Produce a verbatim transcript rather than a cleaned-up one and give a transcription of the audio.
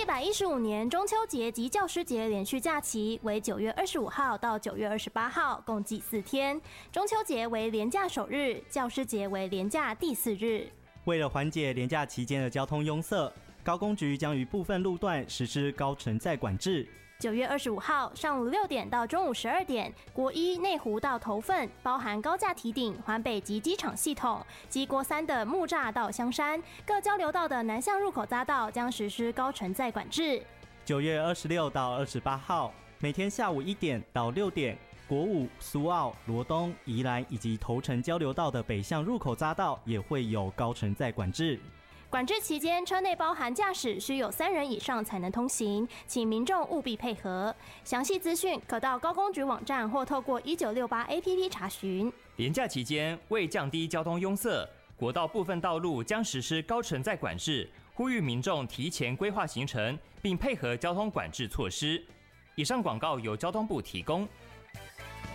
百一十五年中秋节及教师节连续假期为九月二十五号到九月二十八号，共计四天。中秋节为连假首日，教师节为连假第四日。 为了缓解连假期间的交通拥塞，高工局将于部分路段实施高承载管制。 九月二十五号上午六点到中午十二点，国一内湖到头份，包含高架堤顶、环北及机场系统及国三的木栅到香山各交流道的南向入口匝道将实施高承载管制。 九月二十六到二十八号，每天下午一点到六点，国五、苏澳、罗东、宜兰以及头城交流道的北向入口匝道也会有高承载管制。 管制期间，车内包含驾驶需有三人以上才能通行，请民众务必配合。详细资讯可到高工局网站或透过一九六八 A P P 查询。 连假期间，为降低交通拥塞，国道部分道路将实施高承载管制，呼吁民众提前规划行程，并配合交通管制措施。以上广告由交通部提供。